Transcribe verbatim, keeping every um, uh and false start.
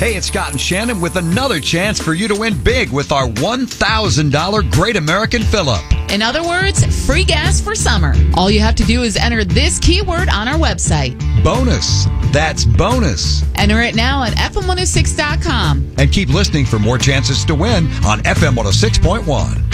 Hey, it's Scott and Shannon with another chance for you to win big with our one thousand dollars Great American Fill-Up. In other words, free gas for summer. All you have to do is enter this keyword on our website. Bonus. That's bonus. Enter it now at F M one oh six dot com. And keep listening for more chances to win on F M one oh six point one.